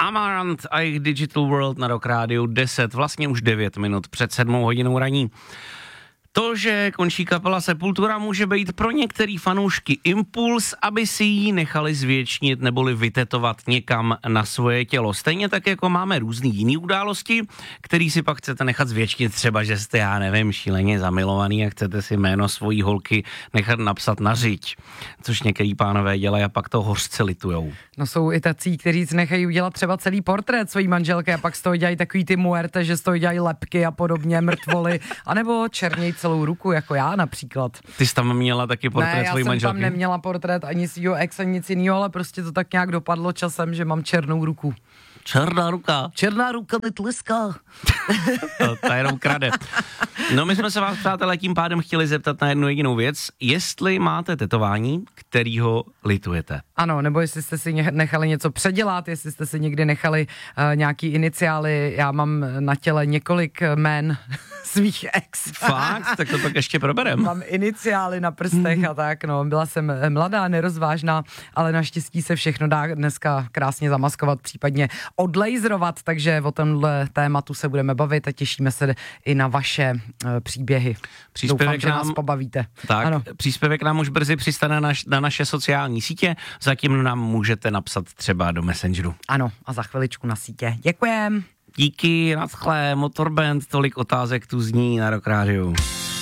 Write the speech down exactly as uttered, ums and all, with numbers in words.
Amarant a jejich Digital World na Rock Rádiu deset, vlastně už devět minut před sedmou hodinou raní. To, že končí kapela Sepultura, může být pro některý fanoušky impuls, aby si ji nechali zvětšnit neboli vytetovat někam na svoje tělo. Stejně tak, jako máme různý jiný události, který si pak chcete nechat zvětšnit, třeba, že jste, já nevím, šíleně zamilovaný a chcete si jméno svojí holky nechat napsat na řiď, což některý pánové dělají a pak to hořce litujou. No jsou i tací, kteří si nechají udělat třeba celý portrét svojí manželky a pak z toho dělají takový ty muerte, že z toho dělají lepky a podobně, mrtvoly, anebo černěj celou ruku, jako já například. Ty jsi tam měla taky portrét svojí manželky? Ne, já jsem tam neměla portrét ani svýho ex, ani nic jiného, ale prostě to tak nějak dopadlo časem, že mám černou ruku. Černá ruka. Černá ruka mi tliská. To, to jenom krade. No my jsme se vás, přátelé, tím pádem chtěli zeptat na jednu jedinou věc. Jestli máte tetování, kterýho litujete? Ano, nebo jestli jste si nechali něco předělat, jestli jste si někdy nechali uh, nějaký iniciály. Já mám na těle několik jmén svých ex. Fakt? Tak to pak ještě proberem. Mám iniciály na prstech a tak, no. Byla jsem mladá, nerozvážná, ale naštěstí se všechno dá dneska krásně zamaskovat, případně odlejzrovat, takže o tomhle tématu se budeme bavit a těšíme se i na vaše uh, příběhy. Příspěvek Doufám, že nám, nás pobavíte. Tak, ano. Příspěvek nám už brzy přistane na, na naše sociální sítě, zatím nám můžete napsat třeba do Messengeru. Ano, a za chviličku na sítě. Děkujem. Díky, naschle, Motorband, tolik otázek tu zní na Rock Rádiu.